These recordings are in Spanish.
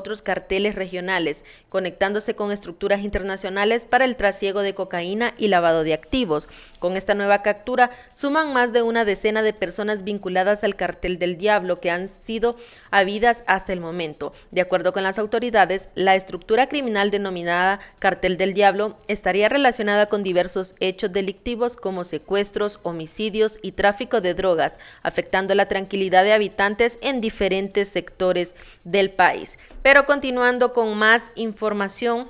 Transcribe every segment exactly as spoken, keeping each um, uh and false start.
otros carteles regionales, conectándose con estructuras internacionales para el trasiego de cocaína y lavado de activos. Con esta nueva captura, suman más de una decena de personas vinculadas al Cartel del Diablo que han sido habidas hasta el momento. De acuerdo con las autoridades, la estructura criminal denominada Cartel del Diablo estaría relacionada con diversos hechos delictivos como secuestros, homicidios y tráfico de drogas, afectando la tranquilidad de habitantes en diferentes sectores del país. Pero continuando con más información,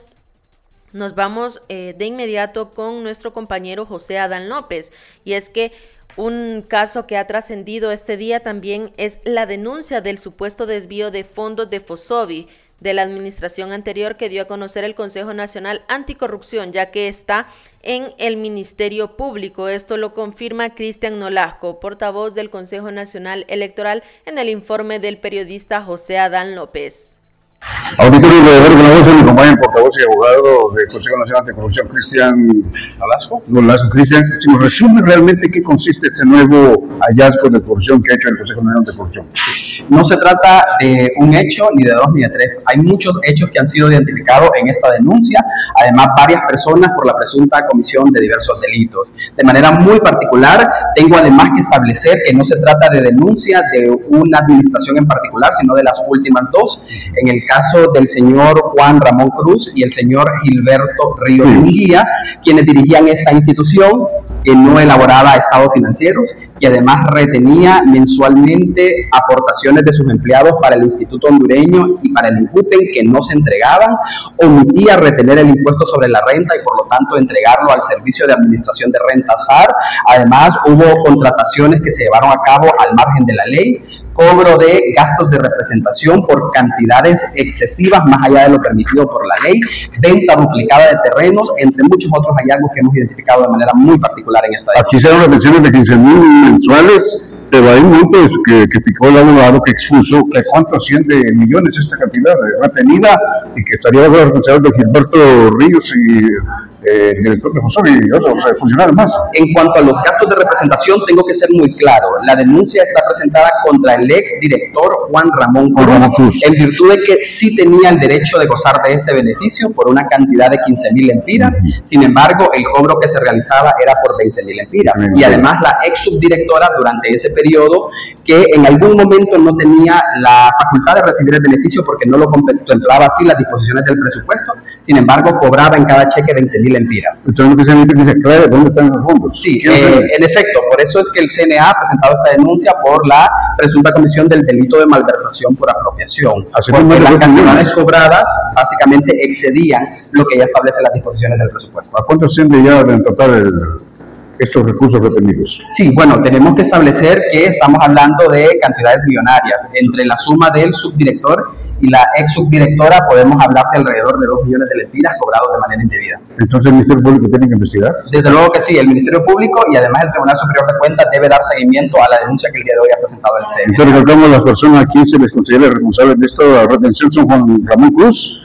nos vamos eh, de inmediato con nuestro compañero José Adán López, y es que un caso que ha trascendido este día también es la denuncia del supuesto desvío de fondos de Fosobi de la administración anterior que dio a conocer el Consejo Nacional Anticorrupción, ya que está en el Ministerio Público. Esto lo confirma Cristian Nolasco, portavoz del Consejo Nacional Electoral, en el informe del periodista José Adán López. Auditorio de ver con la voz de mi compañero portavoz y abogado del Consejo Nacional Anticorrupción, Cristian Nolasco. Nolasco, Cristian, si nos resume realmente qué consiste este nuevo hallazgo de corrupción que ha hecho el Consejo Nacional Anticorrupción. No se trata de un hecho, ni de dos, ni de tres. Hay muchos hechos que han sido identificados en esta denuncia, además varias personas por la presunta comisión de diversos delitos. De manera muy particular, tengo además que establecer que no se trata de denuncia de una administración en particular, sino de las últimas dos. En el caso del señor Juan Ramón Cruz y el señor Gilberto Río Munguía, quienes dirigían esta institución que no elaboraba estados financieros, que además retenía mensualmente aportaciones de sus empleados para el Instituto Hondureño y para el INJUPEN que no se entregaban, omitía retener el impuesto sobre la renta y por lo tanto entregarlo al Servicio de Administración de Rentas S A R. Además, hubo contrataciones que se llevaron a cabo al margen de la ley, cobro de gastos de representación por cantidades excesivas más allá de lo permitido por la ley, venta duplicada de terrenos, entre muchos otros hallazgos que hemos identificado de manera muy particular en esta Aquí se dan retenciones de quince mil mensuales, pero hay muchos que, que picó el abogado que expuso que cuánto asciende millones esta cantidad retenida y que estaría bajo la responsabilidad de Gilberto Ríos y Eh, director de Fosobi y otros eh, funcionarios más. En cuanto a los gastos de representación, tengo que ser muy claro. La denuncia está presentada contra el ex director Juan Ramón Cruz, Ramón Cruz, en virtud de que sí tenía el derecho de gozar de este beneficio por una cantidad de quince mil empiras. Uh-huh. Sin embargo, el cobro que se realizaba era por veinte mil empiras. Uh-huh. Y además, la ex subdirectora durante ese periodo, que en algún momento no tenía la facultad de recibir el beneficio porque no lo contemplaba así las disposiciones del presupuesto, sin embargo, cobraba en cada cheque veinte mil empiras. Entonces, lo que se dice que se aclare dónde están esos fondos. Sí, eh, en efecto, por eso es que el C N A ha presentado esta denuncia por la presunta comisión del delito de malversación por apropiación. Así porque las cantidades cobradas básicamente excedían lo que ya establece las disposiciones del presupuesto. ¿A cuánto asciende ya en total el, estos recursos retenidos? Sí, bueno, tenemos que establecer que estamos hablando de cantidades millonarias. Entre la suma del subdirector y la ex subdirectora podemos hablar de alrededor de dos millones de lempiras cobrados de manera indebida. Entonces, ¿el Ministerio Público tiene que investigar? Desde luego que sí, el Ministerio Público y además el Tribunal Superior de Cuentas debe dar seguimiento a la denuncia que el día de hoy ha presentado el C N A. Entonces, recordamos las personas a quien se les considera responsables de esta retención son Juan Ramón Cruz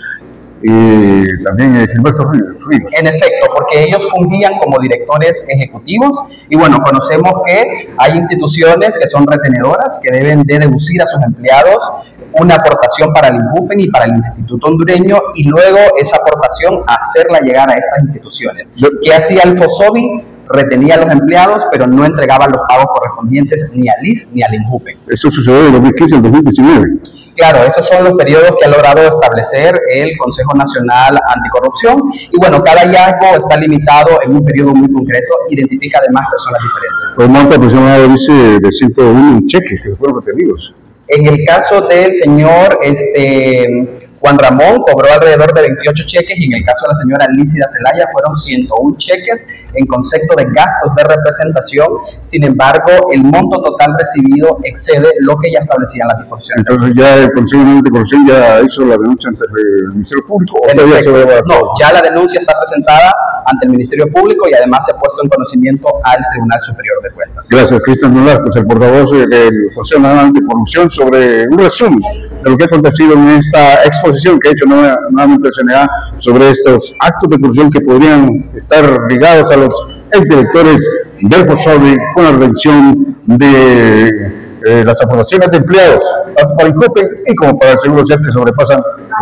y también eh, Gilberto Ríos. En efecto, porque ellos fungían como directores ejecutivos y bueno, conocemos que hay instituciones que son retenedoras que deben de deducir a sus empleados una aportación para el INJUPEN y para el Instituto Hondureño y luego esa aportación hacerla llegar a estas instituciones. ¿Qué hacía el Fosobi? Retenía a los empleados, pero no entregaba los pagos correspondientes ni al I S ni al INJUPEN. Eso sucedió de dos mil quince al dos mil diecinueve. Claro, esos son los periodos que ha logrado establecer el Consejo Nacional Anticorrupción y bueno, cada hallazgo está limitado en un periodo muy concreto, identifica además personas diferentes. Por monto aproximado dice de ciento uno cheques que fueron retenidos. En el caso del señor este, Juan Ramón cobró alrededor de veintiocho cheques y en el caso de la señora Lícida Zelaya fueron ciento uno cheques en concepto de gastos de representación. Sin embargo, el monto total recibido excede lo que ya establecían las disposiciones. Entonces ya el Consejo Nacional de Corrupción ya hizo la denuncia ante el Ministerio Público. ¿O todavía se va a llevar a cabo? No, ya la denuncia está presentada ante el Ministerio Público y además se ha puesto en conocimiento al Tribunal Superior de Cuentas. Gracias, Cristian Nolasco, el portavoz del Consejo Nacional Anticorrupción, sobre un resumen de lo que ha acontecido en esta exposición que ha hecho nuevamente el C N A sobre estos actos de corrupción que podrían estar ligados a los exdirectores del Fosobi con la retención de eh, las aportaciones de empleados, tanto para el INJUPEN y como para el Seguro Social, que sobrepasan